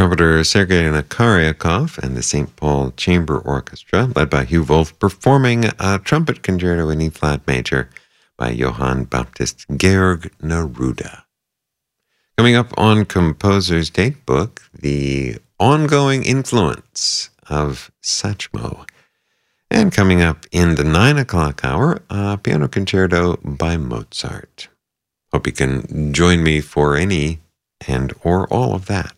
Trumpeter Sergei Nakaryakov and the St. Paul Chamber Orchestra, led by Hugh Wolf, performing a trumpet concerto in E-flat major by Johann Baptist Georg Neruda. Coming up on Composer's Datebook, the ongoing influence of Satchmo. And coming up in the 9 o'clock hour, a piano concerto by Mozart. Hope you can join me for any and or all of that.